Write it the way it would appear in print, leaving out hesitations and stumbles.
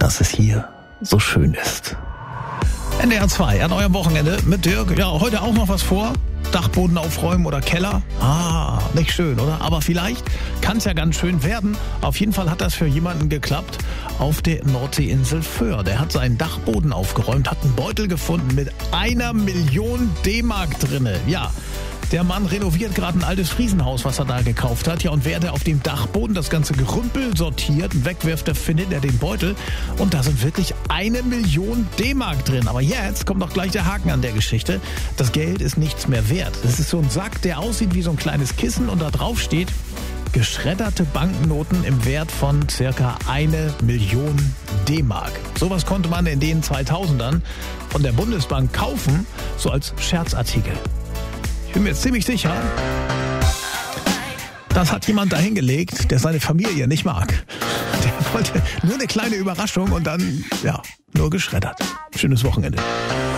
dass es hier so schön ist. NDR 2 an eurem Wochenende mit Dirk. Ja, heute auch noch was vor. Dachboden aufräumen oder Keller. Nicht schön, oder? Aber vielleicht kann es ja ganz schön werden. Auf jeden Fall hat das für jemanden geklappt auf der Nordseeinsel Föhr. Der hat seinen Dachboden aufgeräumt, hat einen Beutel gefunden mit 1 Million D-Mark drinne. Ja, der Mann renoviert gerade ein altes Friesenhaus, was er da gekauft hat. Ja, und während er auf dem Dachboden das ganze Gerümpel sortiert und wegwirft, da findet er den Beutel. Und da sind wirklich 1 Million D-Mark drin. Aber jetzt kommt doch gleich der Haken an der Geschichte. Das Geld ist nichts mehr wert. Das ist so ein Sack, der aussieht wie so ein kleines Kissen und da drauf steht: geschredderte Banknoten im Wert von circa 1 Million D-Mark. Sowas konnte man in den 2000ern von der Bundesbank kaufen, so als Scherzartikel. Ich bin mir jetzt ziemlich sicher, das hat jemand dahingelegt, der seine Familie nicht mag. Der wollte nur eine kleine Überraschung und dann, ja, nur geschreddert. Schönes Wochenende.